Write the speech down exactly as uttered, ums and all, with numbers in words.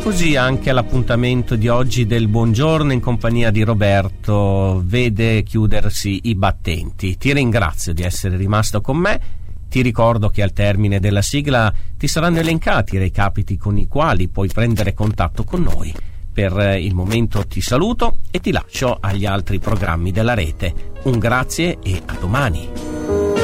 così anche l'appuntamento di oggi del Buongiorno in compagnia di Roberto vede chiudersi i battenti. Ti ringrazio di essere rimasto con me. Ti ricordo che al termine della sigla ti saranno elencati i recapiti con i quali puoi prendere contatto con noi. Per il momento ti saluto e ti lascio agli altri programmi della rete. Un grazie e a domani.